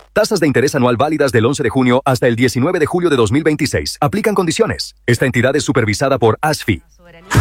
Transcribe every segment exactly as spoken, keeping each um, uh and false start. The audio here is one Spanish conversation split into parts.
Tasas de interés anual válidas del once de junio hasta el diecinueve de julio de dos mil veintiséis. Aplican condiciones. Esta entidad es supervisada por A S F I.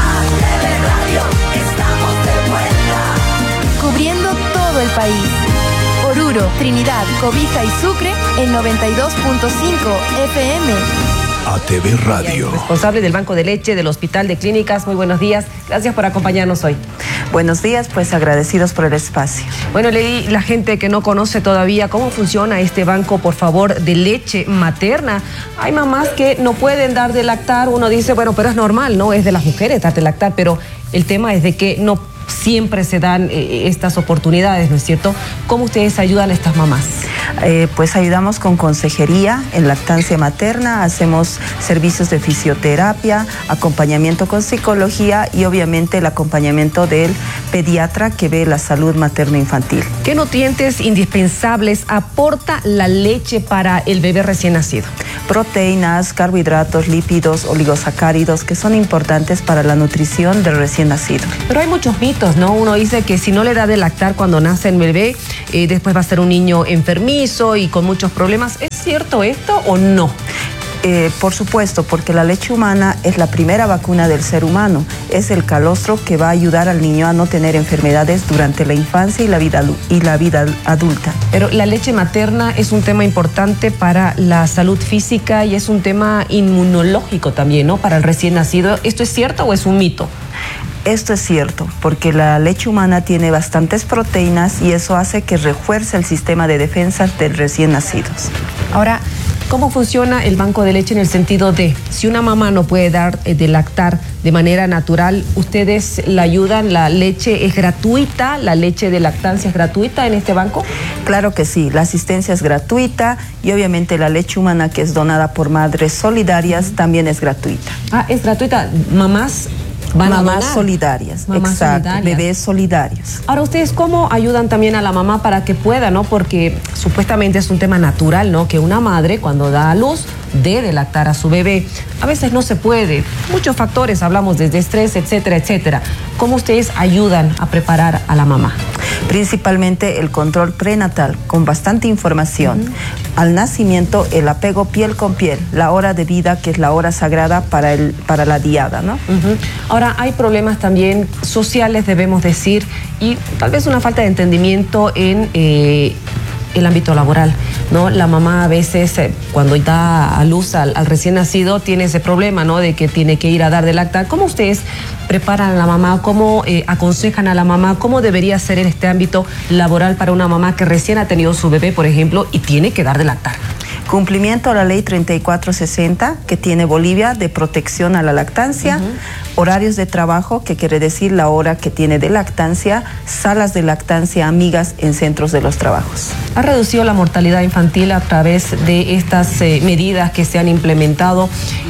Cubriendo todo el país. Oruro, Trinidad, Cobija y Sucre en noventa y dos punto cinco F M. A T V Radio. Responsable del Banco de Leche del Hospital de Clínicas, muy buenos días. Gracias por acompañarnos hoy. Buenos días, pues agradecidos por el espacio. Bueno, Lady, la gente que no conoce todavía cómo funciona este banco, por favor, de leche materna. Hay mamás que no pueden dar de lactar. Uno dice, bueno, pero es normal, ¿no? Es de las mujeres dar de lactar, pero el tema es de que no siempre se dan eh, estas oportunidades, ¿no es cierto? ¿Cómo ustedes ayudan a estas mamás? Eh, pues ayudamos con consejería en lactancia materna, hacemos servicios de fisioterapia, acompañamiento con psicología y obviamente el acompañamiento del pediatra que ve la salud materno-infantil. ¿Qué nutrientes indispensables aporta la leche para el bebé recién nacido? Proteínas, carbohidratos, lípidos, oligosacáridos que son importantes para la nutrición del recién nacido. Pero hay muchos mitos, ¿no? Uno dice que si no le da de lactar cuando nace el bebé, eh, después va a ser un niño enfermizo y con muchos problemas. ¿Es cierto esto o no? Eh, por supuesto, porque la leche humana es la primera vacuna del ser humano. Es el calostro que va a ayudar al niño a no tener enfermedades durante la infancia y la vida, y la vida adulta. Pero la leche materna es un tema importante para la salud física y es un tema inmunológico también, ¿no? Para el recién nacido. ¿Esto es cierto o es un mito? Esto es cierto, porque la leche humana tiene bastantes proteínas y eso hace que refuerce el sistema de defensas del recién nacidos. Ahora, ¿cómo funciona el banco de leche en el sentido de, si una mamá no puede dar de lactar de manera natural, ustedes la ayudan, la leche es gratuita, la leche de lactancia es gratuita en este banco? Claro que sí, la asistencia es gratuita y obviamente la leche humana que es donada por Madres Solidarias también es gratuita. Ah, es gratuita, mamás van mamás a donar. solidarias, Mamás exacto, solidarias. Bebés solidarios. Ahora, ¿ustedes cómo ayudan también a la mamá para que pueda, no? Porque supuestamente es un tema natural, ¿no? Que una madre cuando da a luz dé de lactar a su bebé. A veces no se puede. Muchos factores, hablamos desde estrés, etcétera, etcétera. ¿Cómo ustedes ayudan a preparar a la mamá? Principalmente el control prenatal, con bastante información. Uh-huh. Al nacimiento, el apego piel con piel, la hora de vida, que es la hora sagrada para, el, para la diada, ¿no? Uh-huh. Ahora, hay problemas también sociales, debemos decir, y tal vez una falta de entendimiento en eh, el ámbito laboral, ¿no? La mamá a veces, eh, cuando da a luz al, al recién nacido, tiene ese problema, ¿no? De que tiene que ir a dar de lactar. ¿Cómo ustedes preparan a la mamá? ¿Cómo eh, aconsejan a la mamá? ¿Cómo debería ser en este ámbito laboral para una mamá que recién ha tenido su bebé, por ejemplo, y tiene que dar de lactar? Cumplimiento a la ley treinta y cuatro sesenta que tiene Bolivia de protección a la lactancia, uh-huh. Horarios de trabajo, que quiere decir la hora que tiene de lactancia, salas de lactancia amigas en centros de los trabajos. ¿Ha reducido la mortalidad infantil a través de estas eh, medidas que se han implementado?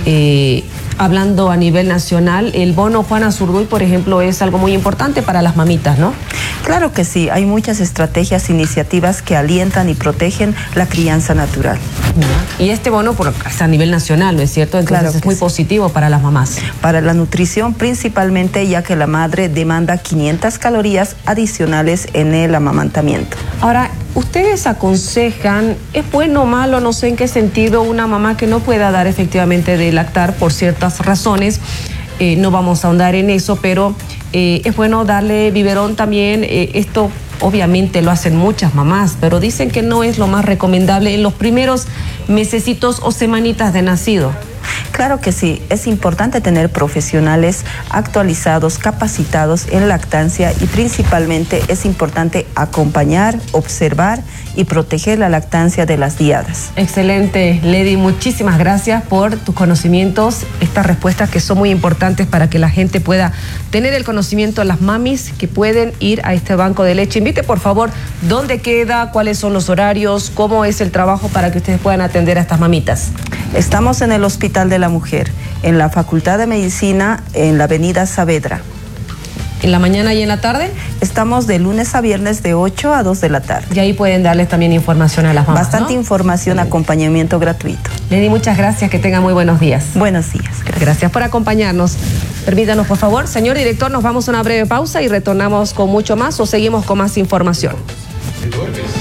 Eh, Hablando a nivel nacional, el bono Juana Zurduy, por ejemplo, es algo muy importante para las mamitas, ¿no? Claro que sí, hay muchas estrategias, iniciativas que alientan y protegen la crianza natural. Y este bono por, es a nivel nacional, ¿no es cierto? Entonces claro es muy sí. positivo para las mamás. Para la nutrición principalmente, ya que la madre demanda quinientas calorías adicionales en el amamantamiento. Ahora, ¿ustedes aconsejan, es bueno o malo, no sé en qué sentido, una mamá que no pueda dar efectivamente de lactar por ciertas razones? Eh, no vamos a ahondar en eso, pero eh, es bueno darle biberón también. Eh, esto obviamente lo hacen muchas mamás, pero dicen que no es lo más recomendable en los primeros mesecitos o semanitas de nacido. Claro que sí, es importante tener profesionales actualizados, capacitados en lactancia y principalmente es importante acompañar, observar y proteger la lactancia de las diadas. Excelente, Lady, muchísimas gracias por tus conocimientos, estas respuestas que son muy importantes para que la gente pueda tener el conocimiento, las mamis que pueden ir a este banco de leche. Invite por favor, ¿dónde queda? ¿Cuáles son los horarios? ¿Cómo es el trabajo para que ustedes puedan atender a estas mamitas? Estamos en el Hospital de la Mujer, en la Facultad de Medicina, en la Avenida Saavedra. ¿En la mañana y en la tarde? Estamos de lunes a viernes de ocho a dos de la tarde. Y ahí pueden darles también información a las mamás, Bastante ¿no? información, sí. Acompañamiento gratuito. Lady, muchas gracias, que tengan muy buenos días. Buenos días. Gracias, gracias por acompañarnos. Permítanos, por favor, señor director, nos vamos a una breve pausa y retornamos con mucho más o seguimos con más información.